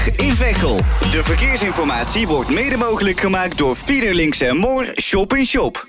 in Veghel. De verkeersinformatie wordt mede mogelijk gemaakt door Fiederlinks & Moor Shop in Shop.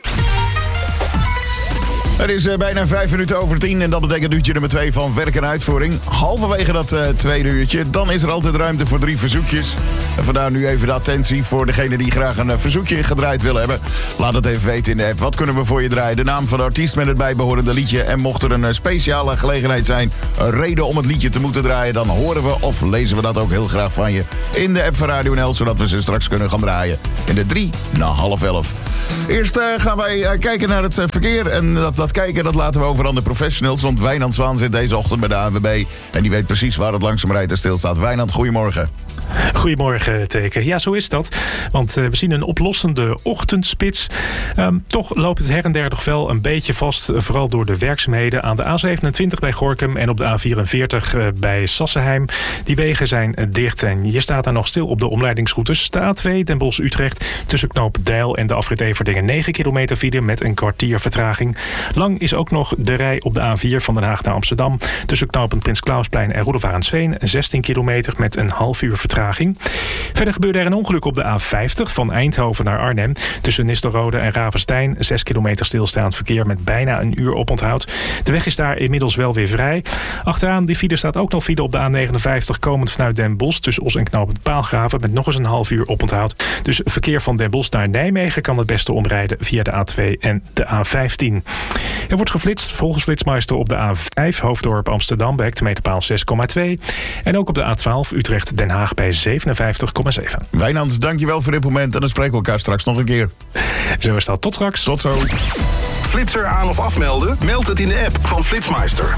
Het is bijna 10:05 en dat betekent uurtje nummer 2 van werk en uitvoering. Halverwege dat tweede uurtje, dan is er altijd ruimte voor 3 verzoekjes. En vandaar nu even de attentie voor degene die graag een verzoekje gedraaid willen hebben. Laat het even weten in de app. Wat kunnen we voor je draaien? De naam van de artiest met het bijbehorende liedje. En mocht er een speciale gelegenheid zijn, een reden om het liedje te moeten draaien, dan horen we of lezen we dat ook heel graag van je in de app van Radio NL, zodat we ze straks kunnen gaan draaien in de 3 na 10:30. Eerst gaan wij kijken naar het verkeer en dat kijken, dat laten we over aan de professionals. Want Wijnand Zwaan zit deze ochtend bij de ANWB en die weet precies waar het langzaam rijdt en stilstaat. Wijnand, goedemorgen. Goedemorgen, Teken. Ja, zo is dat. Want we zien een oplossende ochtendspits. Toch loopt het her en der nog wel een beetje vast. Vooral door de werkzaamheden aan de A27 bij Gorinchem en op de A44 bij Sassenheim. Die wegen zijn dicht en je staat daar nog stil op de omleidingsroutes. De A2 Den Bosch-Utrecht tussen knoop Deil en de afrit Everdingen 9 kilometer file met een kwartier vertraging. Lang is ook nog de rij op de A4 van Den Haag naar Amsterdam. Tussen knooppunt Prins Klausplein en Roelofarensveen 16 kilometer met een half uur vertraging. Verder gebeurde er een ongeluk op de A50 van Eindhoven naar Arnhem. Tussen Nistelrode en Ravenstein 6 kilometer stilstaand verkeer met bijna een uur oponthoud. De weg is daar inmiddels wel weer vrij. Achteraan die file staat ook nog file op de A59 komend vanuit Den Bosch tussen Os en knooppunt Paalgraven met nog eens een half uur oponthoud. Dus verkeer van Den Bosch naar Nijmegen kan het beste omrijden via de A2 en de A15. Er wordt geflitst volgens Flitsmeister op de A5 Hoofddorp Amsterdam bij hectometerpaal 6,2 en ook op de A12 Utrecht Den Haag bij 57,7. Wijnand, dankjewel voor dit moment en dan spreken we elkaar straks nog een keer. Zo is dat. Tot straks. Tot zo. Flitser aan of afmelden? Meld het in de app van Flitsmeister.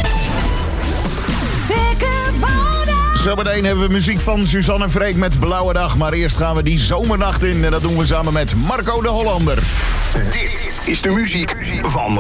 Zometeen hebben we muziek van Suzanne en Freek met Blauwe Dag. Maar eerst gaan we die zomernacht in en dat doen we samen met Marco de Hollander. Dit is de muziek van